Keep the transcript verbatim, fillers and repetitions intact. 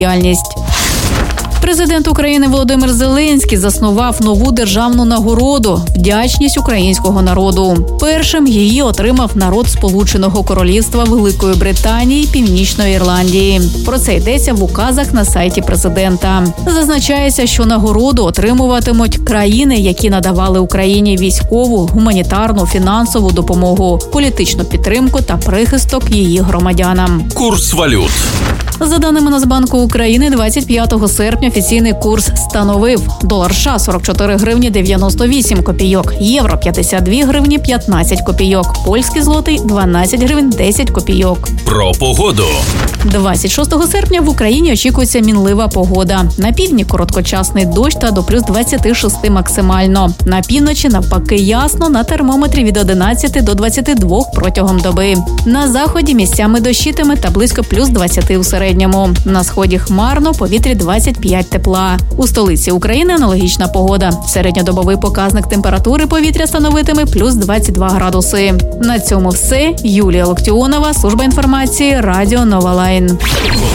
діяльність. Президент України Володимир Зеленський заснував нову державну нагороду «Вдячність українського народу». Першим її отримав народ Сполученого Королівства Великої Британії і Північної Ірландії. Про це йдеться в указах на сайті президента. Зазначається, що нагороду отримуватимуть країни, які надавали Україні військову, гуманітарну, фінансову допомогу, політичну підтримку та прихисток її громадянам. Курс валют. За даними Нацбанку України, двадцять п'ятого серпня офіційний курс становив: долар США – сорок чотири гривні дев'яносто вісім копійок, євро – п'ятдесят дві гривні п'ятнадцять копійок, польський злотий – дванадцять гривень десять копійок. Про погоду. двадцять шостого серпня в Україні очікується мінлива погода. На півдні короткочасний дощ та до плюс двадцяти шести максимально. На півночі навпаки ясно, на термометрі від одинадцяти до двадцяти двох протягом доби. На заході місцями дощитиме та близько плюс двадцяти у середньому. На сході хмарно, повітрі двадцять п'ять тепла. У столиці України аналогічна погода. Середньодобовий показник температури повітря становитиме плюс двадцять два градуси. На цьому все. Юлія Локтіонова, служба інформації, Радіо Нова Лайн.